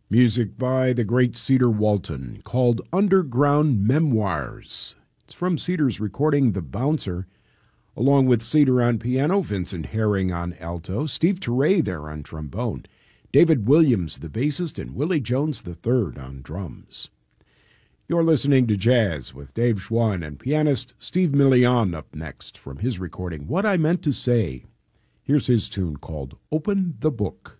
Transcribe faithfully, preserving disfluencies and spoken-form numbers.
Music by the great Cedar Walton, called Underground Memoirs. It's from Cedar's recording The Bouncer, along with Cedar on piano, Vincent Herring on alto, Steve Teray there on trombone, David Williams the bassist, and Willie Jones the third on drums. You're listening to Jazz with Dave Schwann and pianist Steve Millian up next from his recording What I Meant to Say. Here's his tune called Open the Book.